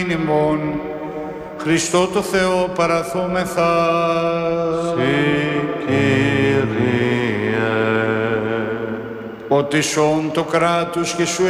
ημών, Χριστό το Θεό παραθόμεθα. Κύριε. Ότι σών το κράτος και σου